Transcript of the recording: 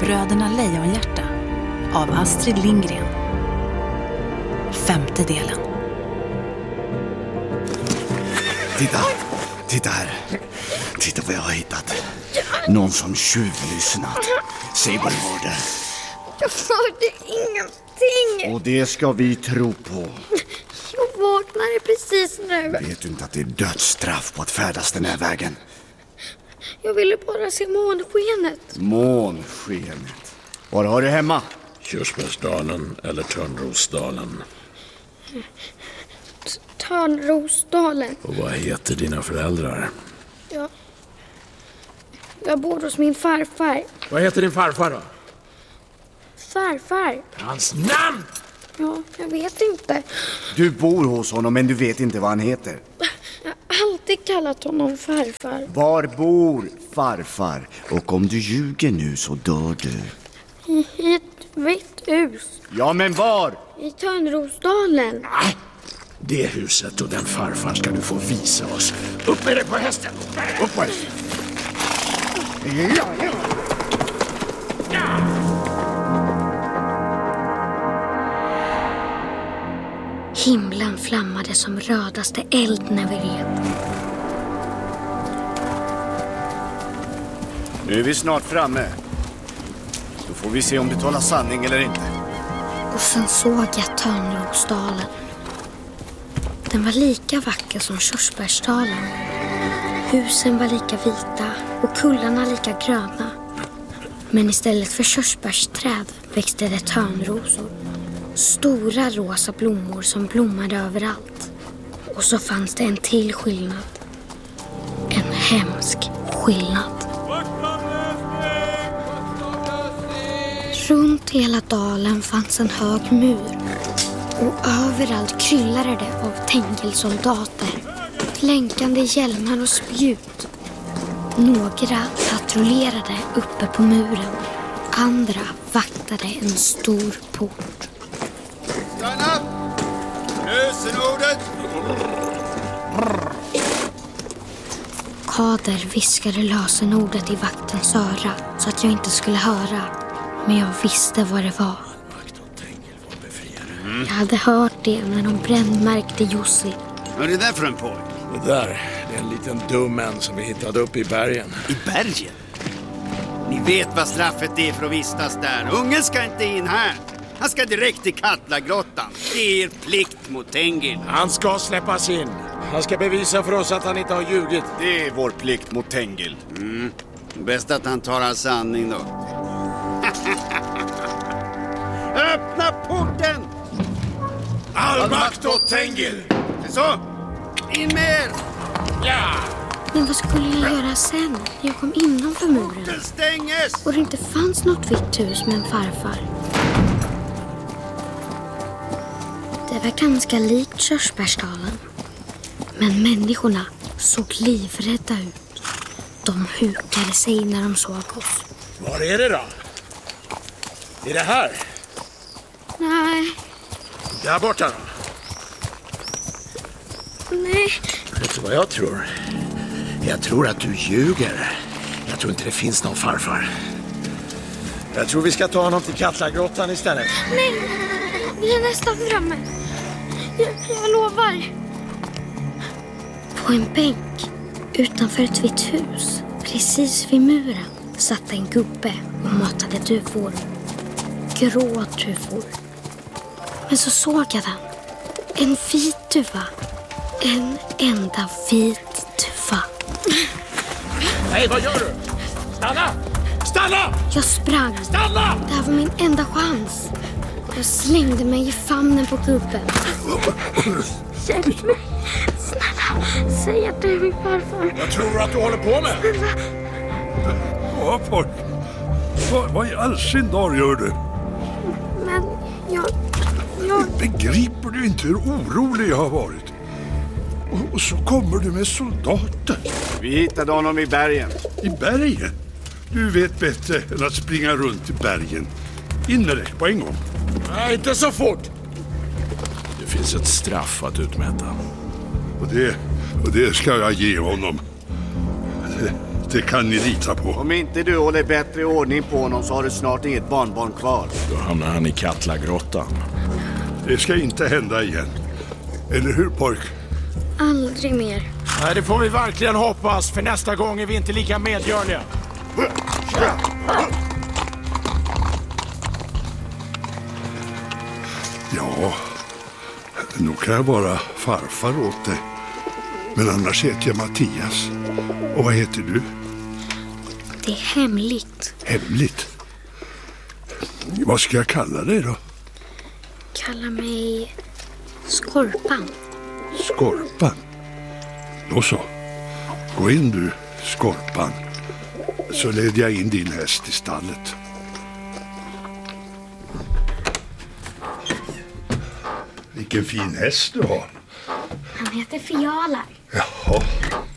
Bröderna Lejonhjärta av Astrid Lindgren. 5:e delen. Titta här. Titta vad jag har hittat. Någon som tjuvlyssnat. Säg vad det var där. Jag hörde ingenting. Och det ska vi tro på. Jag vaknade precis nu. Vet du inte att det är dödsstraff på att färdas den här vägen? Jag ville bara se månskenet. Månskenet. Var har du hemma? Körsbärsdalen eller Törnrosdalen. Törnrosdalen. Och vad heter dina föräldrar? Jag bor hos min farfar. Vad heter din farfar då? Farfar? Hans namn! Ja, jag vet inte. Du bor hos honom men du vet inte vad han heter. Jag har alltid kallat honom farfar. Var bor farfar? Och om du ljuger nu så dör du. I ett vitt hus. Ja, men var? I Törnrosdalen. Nej, det huset och den farfar ska du få visa oss. Upp med dig på hästen! Upp med dig! Himlen flammade som rödaste eld när vi red. Nu är vi snart framme. Då får vi se om du talar sanning eller inte. Och sen såg jag Törnrosdalen. Den var lika vacker som Körsbärsdalen. Husen var lika vita och kullarna lika gröna. Men istället för körsbärsträd växte det törnrosor. Stora rosa blommor som blommade överallt. Och så fanns det en till skillnad. En hemsk skillnad. Runt hela dalen fanns en hög mur. Och överallt kryllade det av Tengilsoldater. Länkande hjälmar och spjut. Några patrullerade uppe på muren. Andra vaktade en stor port. Stanna! Lösenordet! Kader viskade lösenordet i vaktens öra så att jag inte skulle höra. Men jag visste vad det var. Jag hade hört det när de brännmärkte Jussi. Vad är det där för en pojk? Det där, det är en liten dum en som vi hittade upp i bergen. I bergen? Ni vet vad straffet är för att vistas där. Ungen ska inte in här. Han ska direkt till Katlagrottan. Det är er plikt mot Tengil. Han ska släppas in. Han ska bevisa för oss att han inte har ljugit. Det är vår plikt mot Tengil. Bäst att han tar all sanning då. Öppna porten! All makt åt Tengil! Så, in med er! Ja! Men vad skulle jag göra sen när jag kom innanför muren? Den stänges! Och det inte fanns något vitt hus med en farfar. Det var ganska likt Körsbärsdalen. Men människorna såg livrädda ut. De hukade sig när de såg oss. Var är det då? Är det här? Nej, Där borta då? nej. Vet du vad jag tror? Jag tror att du ljuger. Jag tror inte det finns någon farfar. Jag tror vi ska ta honom till Katlagrottan istället. Nej, vi är nästan framme. Jag lovar. På en bänk utanför ett vitt hus, precis vid muren, satt en gubbe och matade duvor. Grå duvor. Men så såg jag den. En vit duva. En enda vit duva. Nej, vad gör du? Stanna! Stanna! Jag sprang. Stanna! Det här var min enda chans. Jag slängde mig i famnen på gubben. Hjälp mig. Snälla, säg att du är min farfar. Vad tror du att du håller på med? Ja, pojk. Vad i all sin dag gör du? Men jag... Begriper du inte hur orolig jag har varit? Och så kommer du med soldater. Vi hittade honom i bergen. I bergen? Du vet bättre än att springa runt i bergen. In med dig på en gång. Nej, inte så fort. Det finns ett straff att utmäta. Och det ska jag ge honom. Det kan ni lita på. Om inte du håller bättre ordning på honom så har du snart inget barnbarn kvar. Då hamnar han i Katlagrottan. Det ska inte hända igen. Eller hur, pojk? Aldrig mer. Nej, det får vi verkligen hoppas, för nästa gång är vi inte lika medgörliga. Ja, nog kan jag vara farfar åt dig. Men annars heter jag Mattias. Och vad heter du? Det är hemligt. Hemligt? Vad ska jag kalla dig då? Kalla mig Skorpan. Skorpan? Då så. Gå in du, Skorpan. Så leder jag in din häst i stallet. Vilken fin häst du har. Han heter Fiala. Jaha.